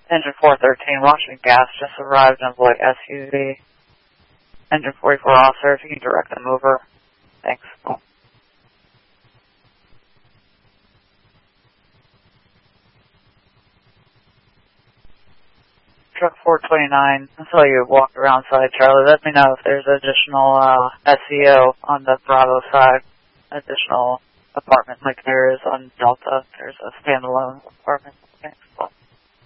Engine 413, Washington Gas just arrived on Void SUV. Engine 44 officer, if you can direct them over. Thanks. Truck 429, I saw you walk around side, Charlie. Let me know if there's additional SEO on the Bravo side. Additional apartment like there is on Delta. There's a standalone apartment.